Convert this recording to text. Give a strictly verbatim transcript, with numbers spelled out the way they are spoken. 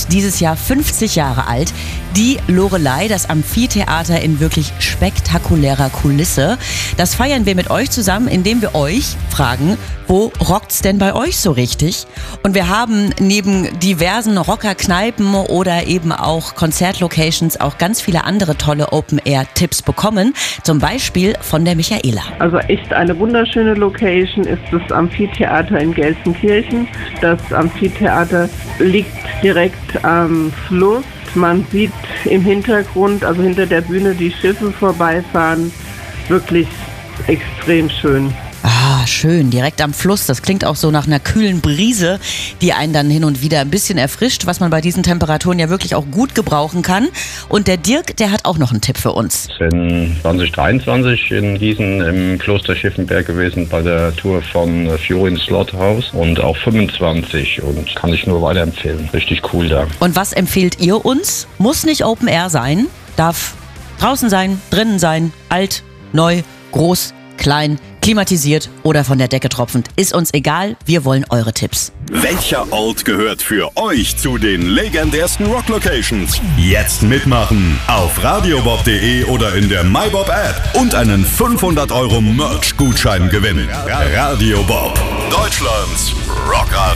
dieses Jahr fünfzig Jahre alt. Die Loreley, das Amphitheater in wirklich spektakulärer Kulisse. Das feiern wir mit euch zusammen, indem wir euch fragen, wo rockt's denn bei euch so richtig? Und wir haben neben diversen Rockerkneipen oder eben auch Konzertlocations auch ganz viele andere tolle Open-Air-Tipps bekommen. Zum Beispiel von der Michaela. Also echt eine wunderschöne Location ist das Amphitheater in Gelsenkirchen. Das Amphitheater liegt direkt am Fluss. Man sieht im Hintergrund, also hinter der Bühne, die Schiffe vorbeifahren. Wirklich extrem schön. Ah, schön, direkt am Fluss. Das klingt auch so nach einer kühlen Brise, die einen dann hin und wieder ein bisschen erfrischt, was man bei diesen Temperaturen ja wirklich auch gut gebrauchen kann. Und der Dirk, der hat auch noch einen Tipp für uns. Ich bin zwanzig dreiundzwanzig in Gießen im Kloster Schiffenberg gewesen bei der Tour von Fiorin Slaughterhouse und auch fünfundzwanzig und kann ich nur weiterempfehlen. Richtig cool da. Und was empfehlt ihr uns? Muss nicht Open Air sein, darf draußen sein, drinnen sein, alt, neu, groß, klein, klimatisiert oder von der Decke tropfend. Ist uns egal, wir wollen eure Tipps. Welcher Ort gehört für euch zu den legendärsten Rock-Locations? Jetzt mitmachen auf radiobob punkt de oder in der MyBob-App und einen fünfhundert Euro Merch-Gutschein gewinnen. Radio Bob, Deutschlands Rockradio.